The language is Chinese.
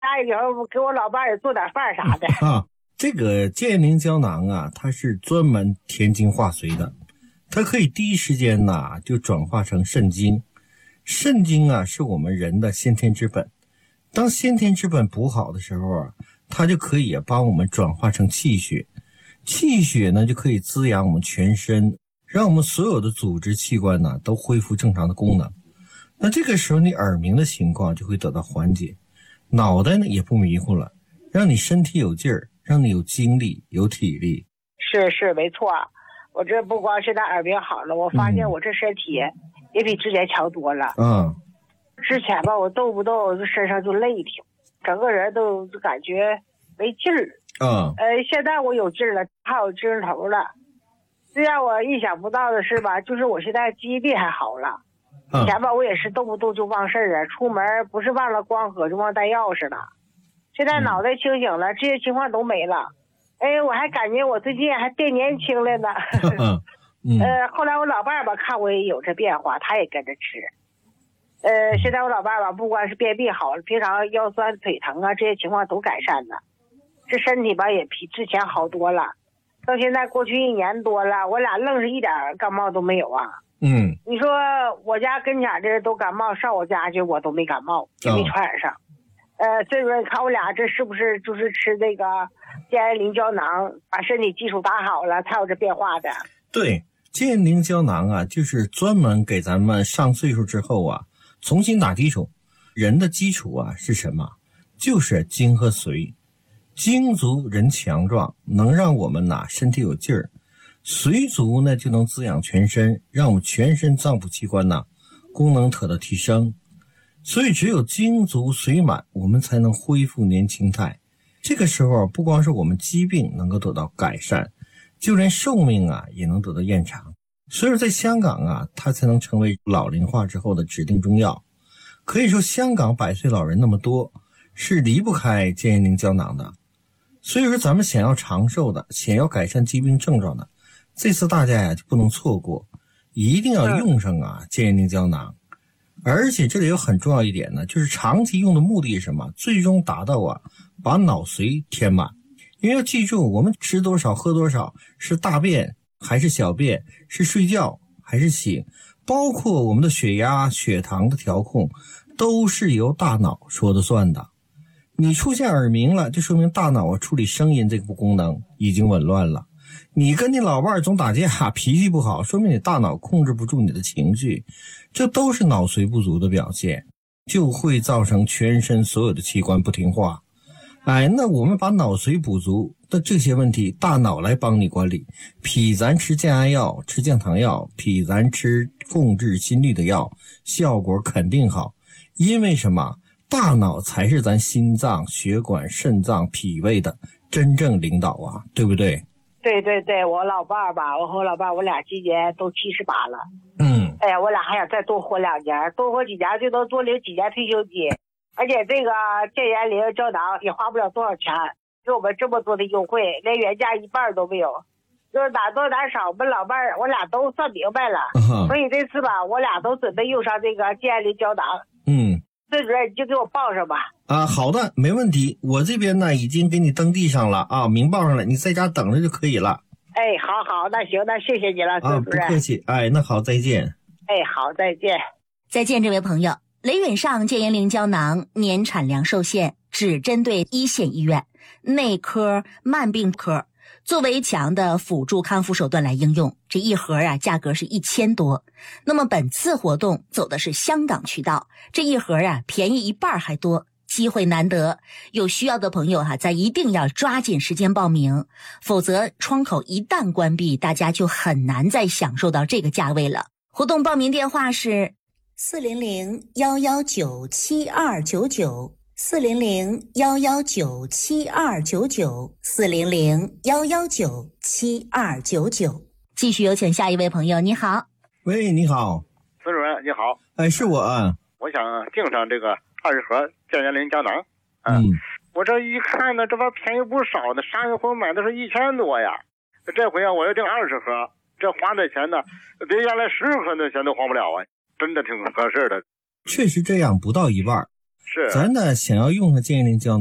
来以后给我老伴儿也做点饭啥的。 这个健灵胶囊啊，它是专门填精化髓的，它可以第一时间就转化成肾精。肾精啊是我们人的先天之本，当先天之本补好的时候啊，它就可以帮我们转化成气血，气血呢就可以滋养我们全身，让我们所有的组织器官呢都恢复正常的功能。那这个时候你耳鸣的情况就会得到缓解，脑袋呢也不迷糊了，让你身体有劲儿，让你有精力有体力。 是没错，我这不光现在耳鸣好了，我发现我这身体也比之前强多了。之前吧，我动不动身上就累挺，整个人都感觉没劲儿。现在我有劲儿了，还有精神头了。最让我意想不到的是吧，就是我现在记忆力还好了。以前吧，我也是动不动就忘事儿啊，出门不是忘了光盒，就忘带钥匙了。现在脑袋清醒了，这些情况都没了。我还感觉我最近还变年轻了呢。后来我老伴儿吧看我也有这变化，他也跟着吃。现在我老伴儿吧，不光是便秘好了，平常腰酸腿疼啊这些情况都改善了，这身体吧也比之前好多了。到现在过去1年多了，我俩愣是一点感冒都没有啊。你说我家跟前的人都感冒，上我家去我都没感冒，也没传染上。所以说你看我俩这是不是就是吃这个健灵胶囊，把身体基础打好了才有这变化的？ 对，健灵胶囊啊，就是专门给咱们上岁数之后啊重新打基础。人的基础啊是什么？就是精和髓。精足人强壮，能让我们身体有劲儿；髓足呢就能滋养全身，让我们全身脏腑器官功能得到提升。所以只有精足髓满，我们才能恢复年轻态。这个时候不光是我们疾病能够得到改善，就连寿命也能得到延长。所以在香港它才能成为老龄化之后的指定中药。可以说香港100岁老人那么多，是离不开健灵胶囊的。所以说咱们想要长寿的，想要改善疾病症状的，这次大家就不能错过，一定要用上健灵胶囊。而且这里有很重要一点呢，就是长期用的目的是什么？最终达到把脑髓填满。因为要记住，我们吃多少喝多少，是大便还是小便，是睡觉还是醒，包括我们的血压血糖的调控，都是由大脑说了算的。你出现耳鸣了，就说明大脑处理声音这个功能已经紊乱了。你跟你老伴总打架，脾气不好，说明你大脑控制不住你的情绪，这都是脑髓不足的表现，就会造成全身所有的器官不听话。那我们把脑髓补足的这些问题，大脑来帮你管理。脾咱吃降压药，吃降糖药，脾咱吃控制心率的药，效果肯定好。因为什么？大脑才是咱心脏、血管、肾脏、脾胃的真正领导对不对？ 对，我老伴儿吧，我和我老伴儿我俩今年都78了。我俩还想再多活2年，多活几年就能多领几年退休金。而且这个健灵胶囊也花不了多少钱，给我们这么多的优惠，连原价1半都没有。就是哪多哪少，我们老伴儿我俩都算明白了。所以这次吧，我俩都准备用上这个健灵胶囊。最主要你就给我报上吧。 好的，没问题。我这边呢已经给你登记上了明报上了，你在家等着就可以了。 好，那行，那谢谢你了，孙主任。 不客气。那好，再见。 好，再见。 再见，这位朋友。雷允上健灵胶囊年产量受限，只针对1线医院、内科、慢病科，作为强的辅助康复手段来应用。这一盒价格是1000多。那么本次活动走的是香港渠道，这一盒便宜1半还多，机会难得，有需要的朋友咱一定要抓紧时间报名，否则窗口一旦关闭，大家就很难再享受到这个价位了。活动报名电话是400-119-7299 400-119-7299 400-119-7299。继续有请下一位朋友。你好。 喂，你好。 孙主任你好。 是我我想订上这个20盒健灵胶囊。我这一看呢，这玩意便宜不少呢，上一回买的是1000多呀，这回我要订20盒，这花的钱呢比原来10盒的钱都花不了真的挺合适的。 确实这样，不到1半。 是。 咱呢想要用上健叶灵胶